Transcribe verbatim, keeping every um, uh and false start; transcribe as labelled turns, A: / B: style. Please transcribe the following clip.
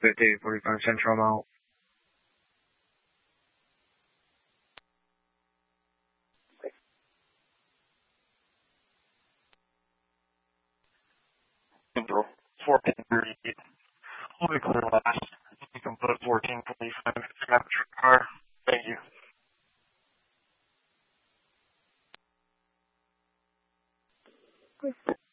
A: fifty, forty-five Central Mall.
B: Central, fourteen thirty-eight. We'll be clear last. You can put fourteen twenty-five if you have your car. Thank you.